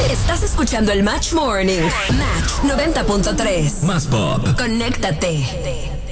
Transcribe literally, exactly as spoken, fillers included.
Estás escuchando el Match Morning. Match noventa punto tres. Más pop. Conéctate.